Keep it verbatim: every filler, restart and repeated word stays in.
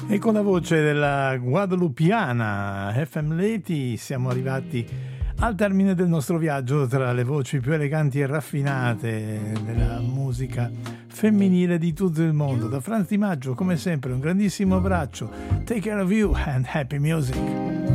E con la voce della guadalupiana F M Leti siamo arrivati al termine del nostro viaggio tra le voci più eleganti e raffinate della musica femminile di tutto il mondo. Da Franz Di Maggio, come sempre, un grandissimo abbraccio. Take care of you and happy music.